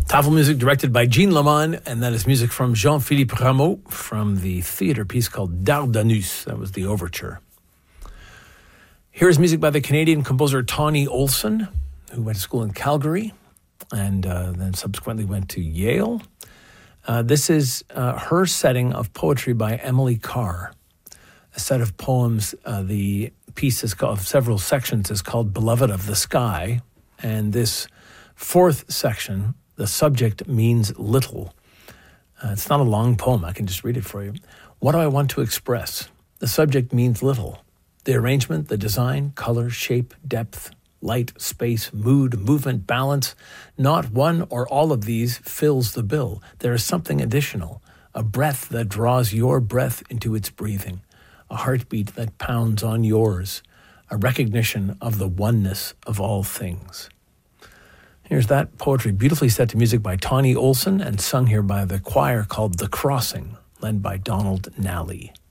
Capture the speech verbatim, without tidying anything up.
Tafel music directed by Jean Lamont, and that is music from Jean-Philippe Rameau from the theater piece called Dardanus. That was the overture. Here's music by the Canadian composer Tawny Olson, who went to school in Calgary and uh, then subsequently went to Yale. Uh, this is uh, her setting of poetry by Emily Carr, a set of poems. Uh, the piece is called, several sections, is called Beloved of the Sky, and this fourth section, the subject means little. Uh, it's not a long poem. I can just read it for you. What do I want to express? The subject means little. The arrangement, the design, color, shape, depth, light, space, mood, movement, balance, not one or all of these fills the bill. There is something additional, a breath that draws your breath into its breathing, a heartbeat that pounds on yours, a recognition of the oneness of all things. Here's that poetry, beautifully set to music by Tawny Olson and sung here by the choir called The Crossing, led by Donald Nally.